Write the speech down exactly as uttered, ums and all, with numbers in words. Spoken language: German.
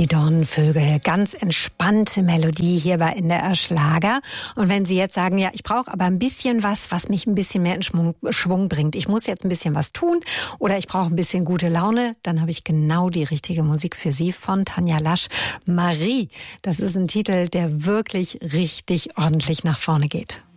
Die Dornenvögel, ganz entspannte Melodie hier bei N D R Schlager. Und wenn Sie jetzt sagen, ja, ich brauche aber ein bisschen was, was mich ein bisschen mehr in Schwung, Schwung bringt. Ich muss jetzt ein bisschen was tun oder ich brauche ein bisschen gute Laune, dann habe ich genau die richtige Musik für Sie von Tanja Lasch. Marie, das ist ein Titel, der wirklich richtig ordentlich nach vorne geht.